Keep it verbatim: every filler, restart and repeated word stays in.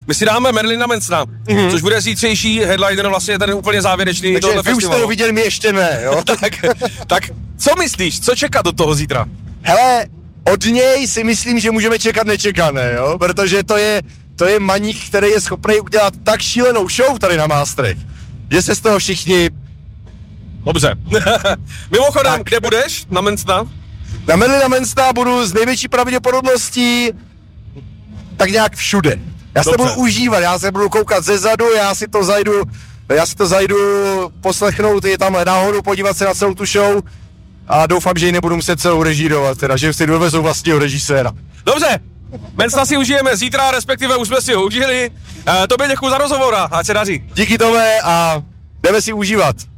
My si dáme Marilina Mansona, mm-hmm. což bude zítřejší headliner, vlastně ten úplně závěrečný. Takže vy už jste ho viděli, my ještě ne, jo? tak, tak co myslíš, co čekat do toho zítra? Hele, od něj si myslím, že můžeme čekat nečekané, jo? Protože to je, to je maník, který je schopný udělat tak šílenou show tady na Mástrech, že se z toho všichni... Dobře. Mimochodem, tak. Kde budeš na Mansona? Na Marilina Mansona budu s největší pravděpodobností tak nějak všude. Já se budu užívat, já se budu koukat zezadu, já si to zajdu, já si to zajdu poslechnout, je tam náhodou podívat se na celou tu show a doufám, že ji nebudu muset celou režírovat, teda, že si dovezou vlastního režiséra. Dobře, Mansona si užijeme zítra, respektive už jsme si ho užili. E, tobě děkuji za rozhovor a ať se daří. Díky tome a jdeme si užívat.